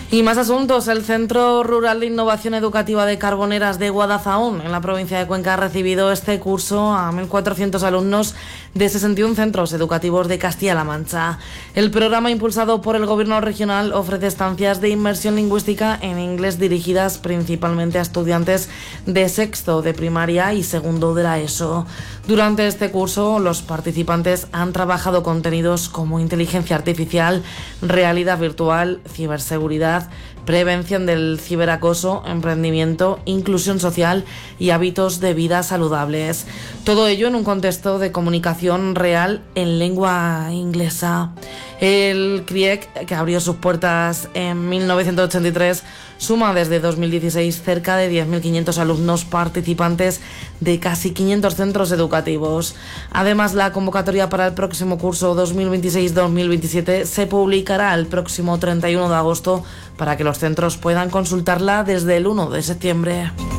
Y más asuntos. El Centro Rural de Innovación Educativa de Carboneras de Guadalajara, en la provincia de Cuenca, ha recibido este curso a 1.400 alumnos de 61 centros educativos de Castilla-La Mancha. El programa, impulsado por el Gobierno regional, ofrece estancias de inmersión lingüística en inglés dirigidas principalmente a estudiantes de sexto de primaria y segundo de la ESO. Durante este curso, los participantes han trabajado contenidos como inteligencia artificial, realidad virtual, ciberseguridad, prevención del ciberacoso, emprendimiento, inclusión social y hábitos de vida saludables. Todo ello en un contexto de comunicación real en lengua inglesa. El CRIEC, que abrió sus puertas en 1983, suma desde 2016 cerca de 10.500 alumnos participantes de casi 500 centros educativos. Además, la convocatoria para el próximo curso 2026-2027 se publicará el próximo 31 de agosto para que los centros puedan consultarla desde el 1 de septiembre.